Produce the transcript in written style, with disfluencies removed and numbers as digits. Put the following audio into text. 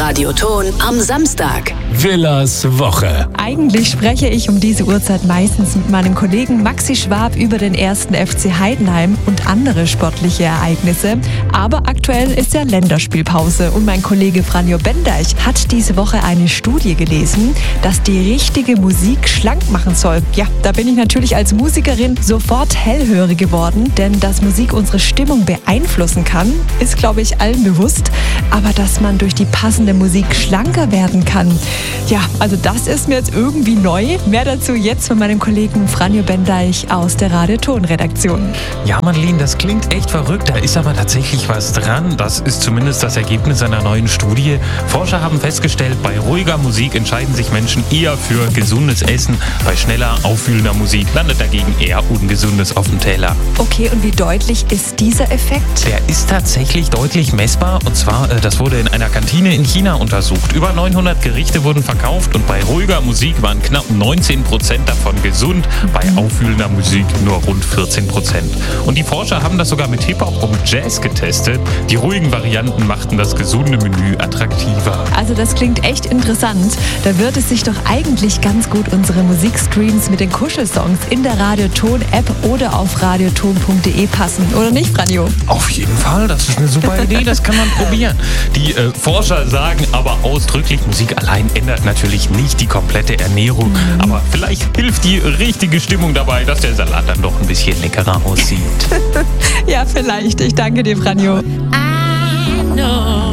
Radioton am Samstag. Willas Woche. Eigentlich spreche ich um diese Uhrzeit meistens mit meinem Kollegen Maxi Schwab über den 1. FC Heidenheim und andere sportliche Ereignisse. Aber aktuell ist ja Länderspielpause und mein Kollege Franjo Bendeich hat diese Woche eine Studie gelesen, dass die richtige Musik schlank machen soll. Ja, da bin ich natürlich als Musikerin sofort hellhörig geworden, denn dass Musik unsere Stimmung beeinflussen kann, ist, glaube ich, allen bewusst. Aber dass man durch die passende Musik schlanker werden kann, ja, also das ist mir jetzt irgendwie neu. Mehr dazu jetzt von meinem Kollegen Franjo Bendeich aus der Radioton-Redaktion. Ja, Madeleine, das klingt echt verrückt. Da ist aber tatsächlich was dran. Das ist zumindest das Ergebnis einer neuen Studie. Forscher haben festgestellt, bei ruhiger Musik entscheiden sich Menschen eher für gesundes Essen. Bei schneller, aufwühlender Musik landet dagegen eher Ungesundes auf dem Teller. Okay, und wie deutlich ist dieser Effekt? Der ist tatsächlich deutlich messbar. Und zwar, das wurde in einer Kantine in China untersucht. Über 900 Gerichte wurden verkauft und bei ruhiger Musik waren knapp 19% davon gesund, bei aufwühlender Musik nur rund 14%. Und die Forscher haben das sogar mit Hip-Hop und Jazz getestet. Die ruhigen Varianten machten das gesunde Menü attraktiver. Also das klingt echt interessant. Da wird es sich doch eigentlich ganz gut unsere Musikstreams mit den Kuschelsongs in der Radioton-App oder auf radioton.de passen, oder nicht, Franjo? Auf jeden Fall, das ist eine super Idee, das kann man probieren. Die Forscher sagen aber ausdrücklich, Musik allein ändert natürlich nicht die komplette Ernährung, aber vielleicht hilft die richtige Stimmung dabei, dass der Salat dann doch ein bisschen leckerer aussieht. Ja, vielleicht. Ich danke dir, Franjo. I know.